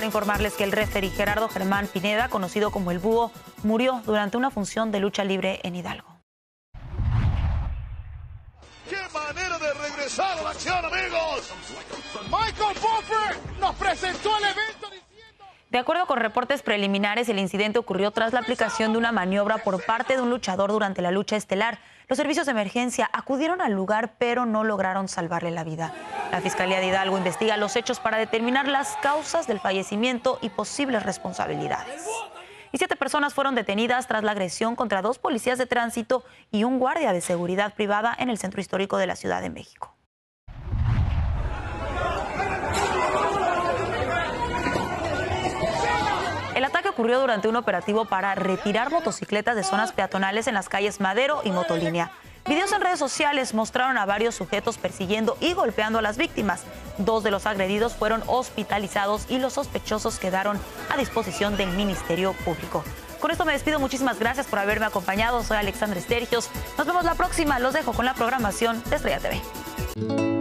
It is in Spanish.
informarles que el referee Gerardo Germán Pineda, conocido como El Búho, murió durante una función de lucha libre en Hidalgo. ¡Qué manera de regresar a la acción, amigos! Michael Buffer nos presentó el evento diciendo... De acuerdo con reportes preliminares, el incidente ocurrió tras la aplicación de una maniobra por parte de un luchador durante la lucha estelar. Los servicios de emergencia acudieron al lugar, pero no lograron salvarle la vida. La Fiscalía de Hidalgo investiga los hechos para determinar las causas del fallecimiento y posibles responsabilidades. Y 7 personas fueron detenidas tras la agresión contra 2 policías de tránsito y un guardia de seguridad privada en el centro histórico de la Ciudad de México. El ataque ocurrió durante un operativo para retirar motocicletas de zonas peatonales en las calles Madero y Motolínea. Videos en redes sociales mostraron a varios sujetos persiguiendo y golpeando a las víctimas. 2 de los agredidos fueron hospitalizados y los sospechosos quedaron a disposición del Ministerio Público. Con esto me despido. Muchísimas gracias por haberme acompañado. Soy Alexandra Estergios. Nos vemos la próxima. Los dejo con la programación de Estrella TV.